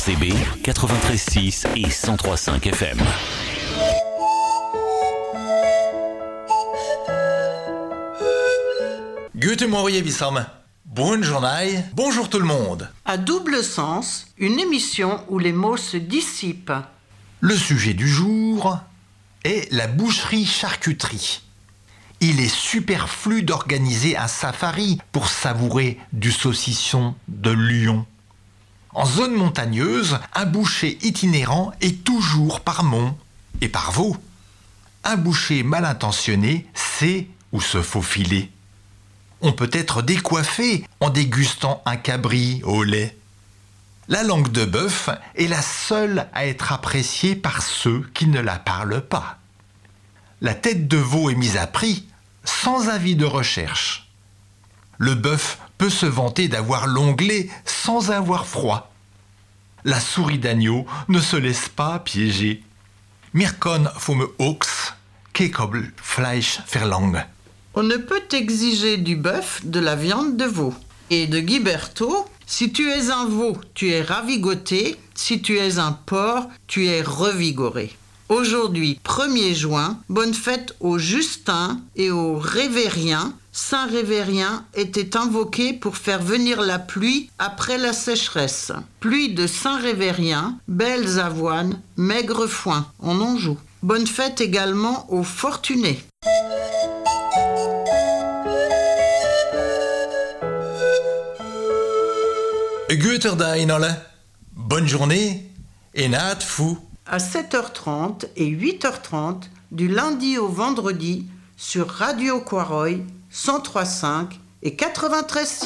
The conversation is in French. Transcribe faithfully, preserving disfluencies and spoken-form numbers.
C B quatre-vingt-treize six et cent trois virgule cinq F M. Guten Morgen, Wissam. Bonne journée, bonjour tout le monde. À double sens, une émission où les mots se dissipent. Le sujet du jour est la boucherie-charcuterie. Il est superflu d'organiser un safari pour savourer du saucisson de lion. En zone montagneuse, un boucher itinérant est toujours par mont et par veau. Un boucher mal intentionné sait où se faufiler. On peut être décoiffé en dégustant un cabri au lait. La langue de bœuf est la seule à être appréciée par ceux qui ne la parlent pas. La tête de veau est mise à prix sans avis de recherche. Le bœuf peut se vanter d'avoir l'onglet sans avoir froid. La souris d'agneau ne se laisse pas piéger. Mirkon vom Ochs, kekobel Fleisch verlang. On ne peut exiger du bœuf de la viande de veau. Et de Guiberto, si tu es un veau, tu es ravigoté, si tu es un porc, tu es revigoré. Aujourd'hui, premier juin, bonne fête aux Justins et aux Révériens. Saint Révérien était invoqué pour faire venir la pluie après la sécheresse. Pluie de Saint Révérien, belles avoines, maigre foin, on en joue. Bonne fête également aux Fortunés. Goeterdainale, bonne journée et naat fou. À sept heures trente et huit heures trente, du lundi au vendredi, sur Radio Quaroy, cent trois virgule cinq et quatre-vingt-treize virgule six.